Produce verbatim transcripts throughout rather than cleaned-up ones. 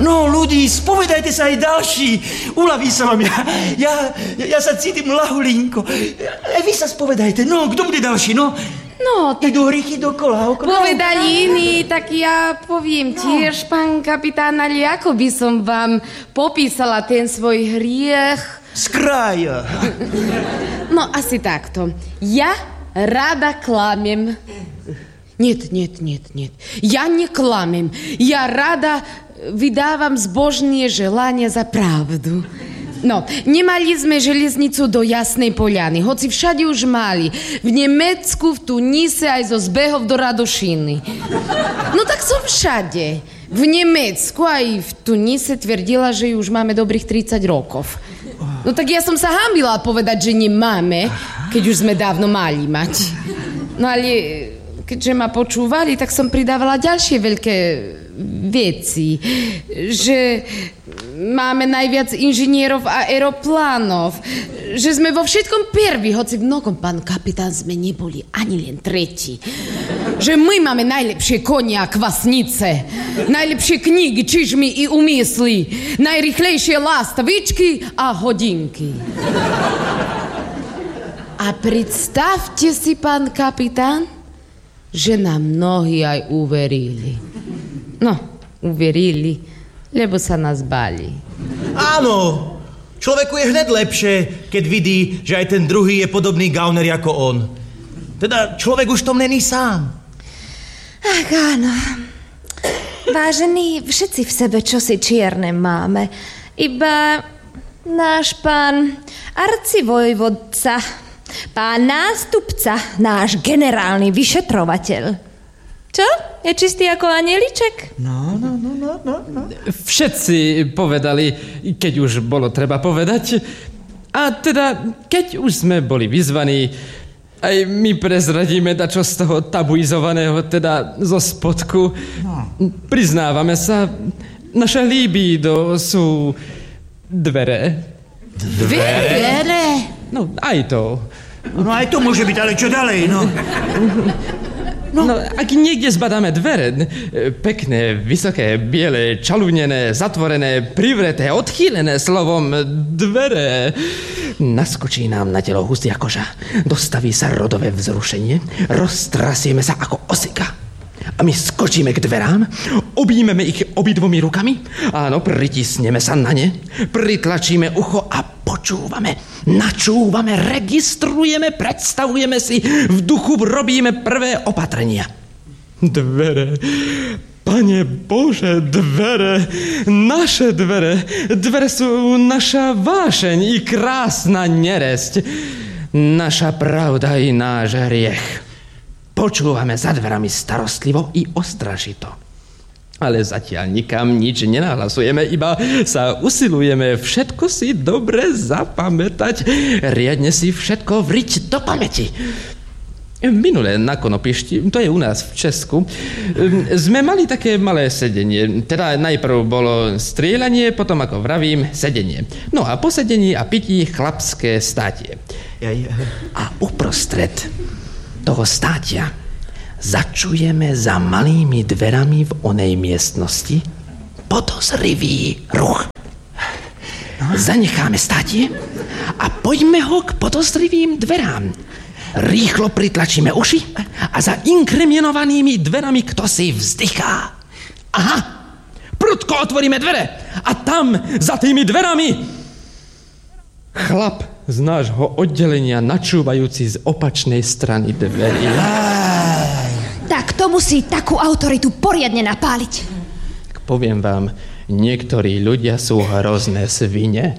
No, ľudí, spovedajte sa aj ďalší. Uľaví sa vám. Ja, ja, ja sa cítim ľahulinko. Aj vy sa spovedajte. No, kto bude ďalší, no? No, tak... Idú rýchy dokola, okolo. Povedali iní, tak ja poviem tiež, no. Pán kapitán, ale ako by som vám popísala ten svoj hriech? Z kraja. No, asi takto. Ja rada klamem. Niet, niet, niet, niet. Ja neklamem. Ja rada vydávam zbožné želania za pravdu. No, nemali sme železnicu do Jasnej Poľany, hoci všade už mali. V Nemecku, v Tunise, aj zo zbehov do Radošiny. No tak som všade. V Nemecku aj v Tunise tvrdila, že už máme dobrých tridsať rokov. No tak ja som sa hanbila povedať, že nemáme, keď už sme dávno mali mať. No ale keďže ma počúvali, tak som pridávala ďalšie veľké veci. Že máme najviac inžinierov a aeroplánov. Že sme vo všetkom prví, hoci v mnohom, pán kapitán, sme neboli ani len tretí. Že my máme najlepšie konia a kvasnice, najlepšie knihy, čižmy i umysly, najrychlejšie lastavičky a hodinky. A predstavte si, pán kapitán, že nám mnohí aj uverili. No, uverili, lebo sa nás báli. Áno, človeku je hned lepšie, keď vidí, že aj ten druhý je podobný gauner ako on. Teda človek už tom není sám. Ach, áno. Vážení, všetci v sebe čosi čierne máme. Iba náš pán arcivojvodca, pán nástupca, náš generálny vyšetrovateľ. Čo? Je čistý ako anieliček? No, no, no, no, no, no. Všetci povedali, keď už bolo treba povedať. A teda, keď už sme boli vyzvaní, aj my prezradíme dačo z toho tabuizovaného, teda zo spodku. No. Priznávame sa, naša libido sú dvere. Dvere? No, aj to. No aj to môže byť, ale čo ďalej, no? No, no ak niekde zbadáme dvere, pekné, vysoké, biele, čalúnené, zatvorené, privreté, odchýlené, slovom dvere, naskočí nám na telo hustá koža, dostaví sa rodové vzrušenie, roztrasieme sa ako osika. A my skočíme k dverám, objímeme ich obidvomi rukami, áno, pritisneme sa na ne, pritlačíme ucho a počúvame, načúvame, registrujeme, predstavujeme si, v duchu robíme prvé opatrenia. Dvere, Pane Bože, dvere, naše dvere, dvere sú naša vášeň i krásna neresť, naša pravda i náš hriech. Počúvame za dverami starostlivo i ostražito. Ale zatiaľ nikam nič nenahlasujeme, iba sa usilujeme všetko si dobre zapamätať, riadne si všetko vriť do pamäti. Minule na Konopišti, to je u nás v Česku, sme mali také malé sedenie. Teda najprv bolo strieľanie, potom, ako vravím, sedenie. No a po sedení a pití chlapské státie. A uprostred toho státia začujeme za malými dverami v onej miestnosti podozrivý ruch. Zanecháme státie a poďme ho k podozrivým dverám. Rýchlo pritlačíme uši a za inkriminovanými dverami kto si vzdychá. Aha, prudko otvoríme dvere a tam za tými dverami chlap z nášho oddelenia načúvajúci z opačnej strany dverí. Tak to musí takú autoritu poriadne napáliť. Poviem vám, niektorí ľudia sú hrozné svine.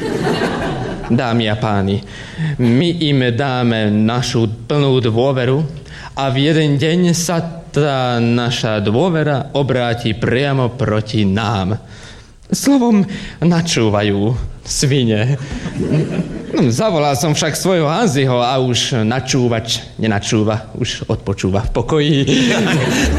Dámy a páni, my im dáme našu plnú dôveru a v jeden deň sa tá naša dôvera obráti priamo proti nám. Slovom, načúvajú svine. Zavolal som však svojho Hanziho a už načúvač nenačúva, už odpočúva v pokoji.